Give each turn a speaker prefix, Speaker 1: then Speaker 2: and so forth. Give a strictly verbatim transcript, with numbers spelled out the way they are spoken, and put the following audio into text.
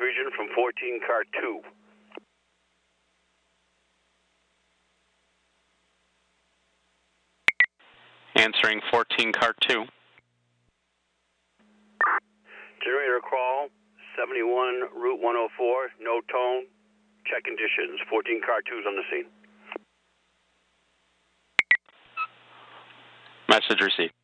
Speaker 1: region from fourteen car two.
Speaker 2: Answering fourteen car two.
Speaker 1: Generator call, seventy-one Route one oh four, no tone, check conditions, fourteen car two's on the scene.
Speaker 2: Message received.